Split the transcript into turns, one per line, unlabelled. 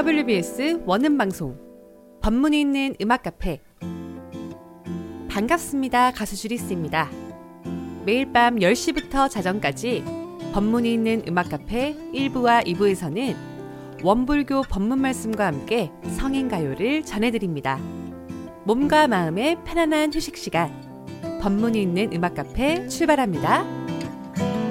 WBS 원음방송 법문이 있는 음악카페. 반갑습니다. 가수 주리스입니다. 매일 밤 10시부터 자정까지 법문이 있는 음악카페 1부와 2부에서는 원불교 법문 말씀과 함께 성인가요를 전해드립니다. 몸과 마음의 편안한 휴식 시간, 법문이 있는 음악카페 출발합니다.